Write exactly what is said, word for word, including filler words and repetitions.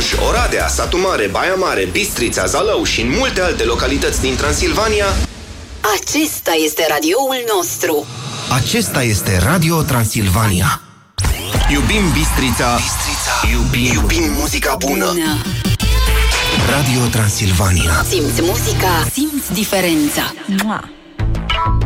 Oradea, Satu Mare, Baia Mare, Bistrița, Zalău și în multe alte localități din Transilvania. Acesta este radioul nostru. Acesta este Radio Transilvania. Iubim Bistrița, Bistrița. Iubim, iubim muzica bună. bună. Radio Transilvania. Simți muzica, simți diferența. Mua.